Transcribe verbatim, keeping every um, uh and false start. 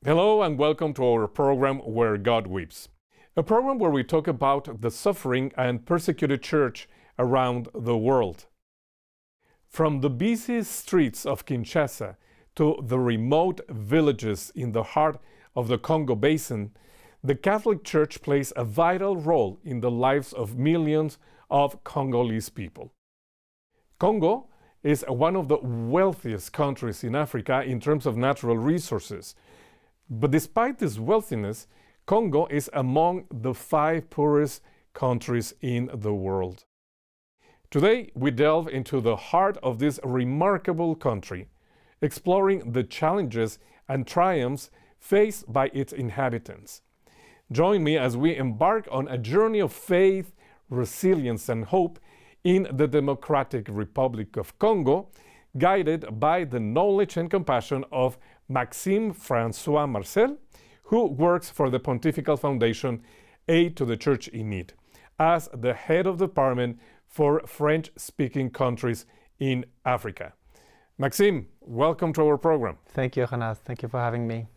Hello and welcome to our program Where God Weeps, a program where we talk about the suffering and persecuted church around the world. From the busy streets of Kinshasa to the remote villages in the heart of the Congo Basin, the Catholic Church plays a vital role in the lives of millions of Congolese people. Congo is one of the wealthiest countries in Africa in terms of natural resources. But despite this wealthiness, Congo is among the five poorest countries in the world. Today, we delve into the heart of this remarkable country, exploring the challenges and triumphs faced by its inhabitants. Join me as we embark on a journey of faith, resilience, and hope in the Democratic Republic of Congo, guided by the knowledge and compassion of Maxime Francois Marcel, who works for the Pontifical Foundation Aid to the Church in Need, as the head of the department for French-speaking countries in Africa. Maxime, welcome to our program. Thank you, Jonas. Thank you for having me.